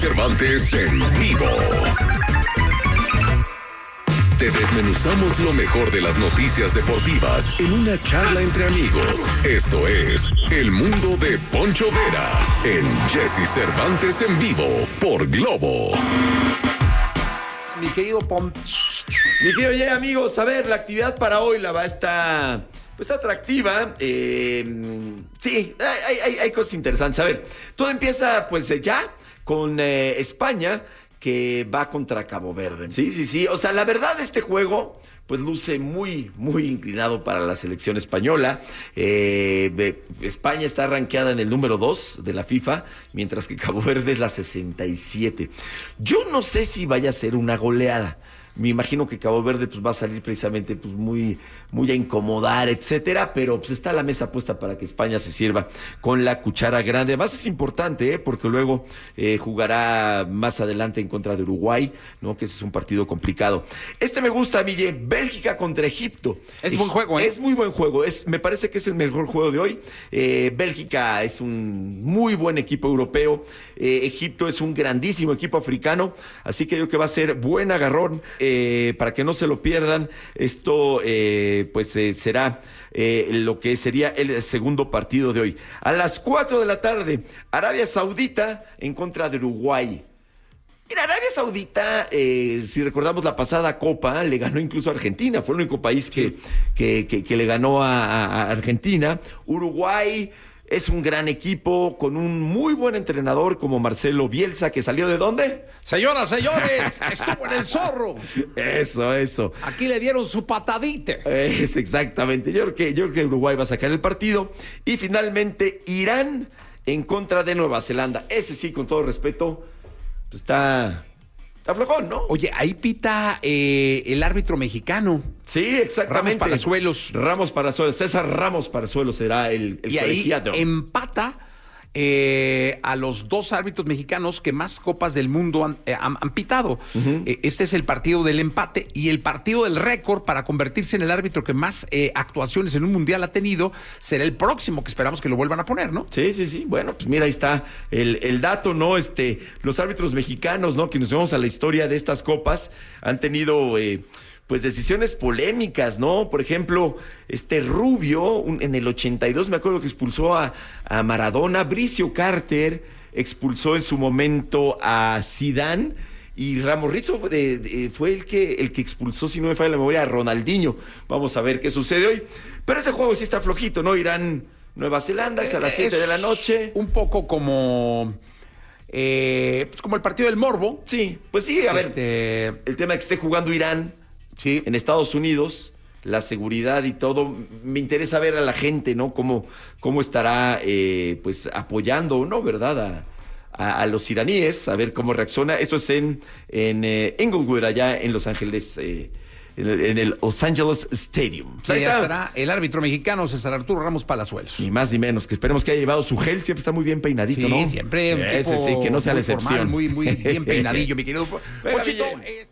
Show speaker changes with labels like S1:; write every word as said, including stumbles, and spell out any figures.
S1: Cervantes en vivo. Te desmenuzamos lo mejor de las noticias deportivas en una charla entre amigos. Esto es El Mundo de Poncho Vera en Jesse Cervantes en vivo por Globo.
S2: Mi querido Pom... Mi querido Jay, amigos, a ver, la actividad para hoy la va a estar... Pues atractiva, eh, sí, hay, hay, hay cosas interesantes. A ver, todo empieza pues ya con eh, España, que va contra Cabo Verde. Sí, sí, sí. O sea, la verdad, este juego, pues luce muy, muy inclinado para la selección española. Eh, España está rankeada en el número dos de la FIFA, mientras que Cabo Verde es la sesenta y siete. Yo no sé si vaya a ser una goleada. Me imagino que Cabo Verde pues, va a salir precisamente pues, muy, muy a incomodar, etcétera, pero pues está la mesa puesta para que España se sirva con la cuchara grande. Además es importante, ¿eh? porque luego eh, jugará más adelante en contra de Uruguay, ¿no? Que ese es un partido complicado. Este me gusta, Mille, Bélgica contra Egipto.
S3: Es buen juego, ¿eh?
S2: Es muy buen juego, es, me parece que es el mejor juego de hoy. Eh, Bélgica es un muy buen equipo europeo, eh, Egipto es un grandísimo equipo africano, así que yo creo que va a ser buen agarrón. Eh, para que no se lo pierdan, esto eh, pues eh, será eh, lo que sería el segundo partido de hoy. A las cuatro de la tarde, Arabia Saudita en contra de Uruguay. Mira, Arabia Saudita, eh, si recordamos la pasada Copa, le ganó incluso a Argentina, fue el único país que, que, que, que le ganó a, a Argentina. Uruguay es un gran equipo con un muy buen entrenador como Marcelo Bielsa, que salió ¿de dónde?
S3: Señoras, señores, estuvo en el Zorro.
S2: Eso, eso.
S3: Aquí le dieron su patadita.
S2: Es exactamente. Yo creo que, yo creo que Uruguay va a sacar el partido. Y finalmente, Irán en contra de Nueva Zelanda. Ese sí, con todo respeto, pues está... Está flojón, ¿no?
S3: Oye, ahí pita eh, el árbitro mexicano.
S2: Sí, exactamente.
S3: Ramos Palazuelos.
S2: Ramos Palazuelos. César Ramos Palazuelos será el, el
S3: y
S2: colegiado.
S3: Ahí empata eh, a los dos árbitros mexicanos que más copas del mundo han, eh, han, han pitado. Uh-huh. Eh, este es el partido del empate y el partido del récord para convertirse en el árbitro que más eh, actuaciones en un mundial ha tenido será el próximo, que esperamos que lo vuelvan a poner, ¿no?
S2: Sí, sí, sí. Bueno, pues mira, ahí está el, el dato, ¿no? Este, los árbitros mexicanos, ¿no? Que nos vemos a la historia de estas copas, han tenido... Eh, pues decisiones polémicas, ¿no? Por ejemplo, este Rubio, un, en el ochenta y dos, me acuerdo que expulsó a, a Maradona. Bricio Carter expulsó en su momento a Zidane, y Ramos Rizzo eh, eh, fue el que, el que expulsó, si no me falla la memoria, a Ronaldinho. Vamos a ver qué sucede hoy. Pero ese juego sí está flojito, ¿no? Irán, Nueva Zelanda, es a las siete de la noche.
S3: Un poco como... Eh, pues como el partido del Morbo.
S2: Sí, pues sí, a
S3: este...
S2: ver, el tema de que esté jugando Irán...
S3: Sí.
S2: En Estados Unidos, la seguridad y todo, me interesa ver a la gente, ¿no? Cómo, cómo estará, eh, pues, apoyando, ¿no? ¿Verdad? A, a, a los iraníes, a ver cómo reacciona. Esto es en, en eh, Inglewood, allá en Los Ángeles, eh, en, el, en el Los Angeles Stadium.
S3: Pues ahí está. Estará el árbitro mexicano César Arturo Ramos Palazuelos.
S2: Ni más ni menos, que esperemos que haya llevado su gel, siempre está muy bien peinadito,
S3: sí,
S2: ¿no?
S3: siempre. Un
S2: Ese
S3: tipo
S2: sí, que no sea la
S3: muy
S2: excepción.
S3: Formal, muy, muy bien peinadillo, mi querido Ponchito.